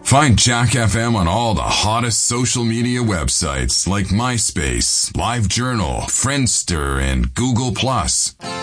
Find Jack FM on all the hottest social media websites like MySpace, LiveJournal, Friendster, and Google+.